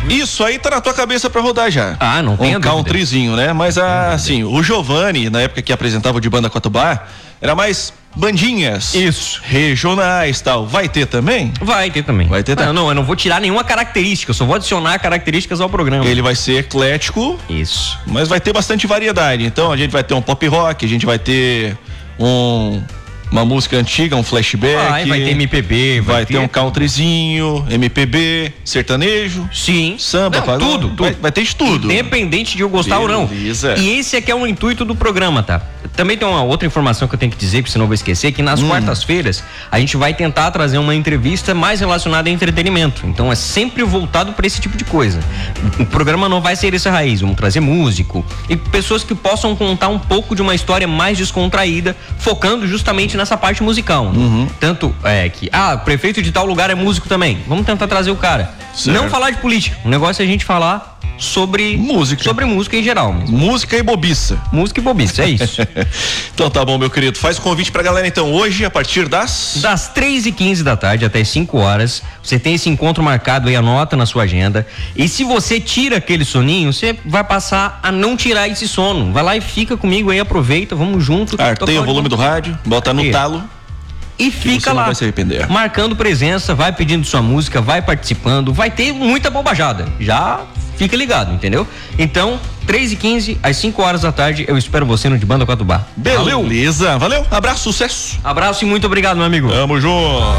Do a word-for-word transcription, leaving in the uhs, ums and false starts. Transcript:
Isso aí tá na tua cabeça pra rodar já. Ah, não tem um countryzinho, né? Mas assim, o Giovanni, na época que apresentava o De Banda Coatubá, era mais bandinhas. Isso. Regionais, tal. Vai ter também? Vai ter também. Vai ter também. Não, não, eu não vou tirar nenhuma característica, eu só vou adicionar características ao programa. Ele vai ser eclético. Isso. Mas vai ter bastante variedade. Então a gente vai ter um pop rock, a gente vai ter um uma música antiga, um flashback. Vai, vai ter M P B, vai, vai ter, ter um countryzinho, M P B, sertanejo. Sim. Samba, não, pagode, tudo, tudo. Vai, vai ter de tudo. Independente de eu gostar Beleza. ou não. E esse aqui é o intuito do programa, tá? Também tem uma outra informação que eu tenho que dizer, que senão eu vou esquecer, que nas hum. quartas-feiras a gente vai tentar trazer uma entrevista mais relacionada a entretenimento. Então é sempre voltado para esse tipo de coisa. O programa não vai ser essa raiz, vamos trazer músico e pessoas que possam contar um pouco de uma história mais descontraída, focando justamente nessa parte musical. Uhum. Tanto é que, ah, prefeito de tal lugar é músico também. Vamos tentar trazer o cara. Certo. Não falar de política. O negócio é a gente falar sobre música. Sobre música em geral mesmo. Música e bobiça. Música e bobiça, é isso. Então tá bom, meu querido. Faz o convite pra galera então. Hoje, a partir das... Das três e quinze da tarde até as cinco horas, você tem esse encontro marcado aí, anota na sua agenda. E se você tira aquele soninho, você vai passar a não tirar esse sono. Vai lá e fica comigo aí, aproveita, vamos junto. Arteia o volume do rádio, bota no talo. E fica lá, vai se arrepender. Marcando presença, vai pedindo sua música, vai participando, vai ter muita bobajada. Já fica ligado, entendeu? Então, três e quinze, às cinco horas da tarde, eu espero você no De Banda Coatubá. Beleza, valeu, abraço, sucesso. Abraço e muito obrigado, meu amigo. Tamo junto.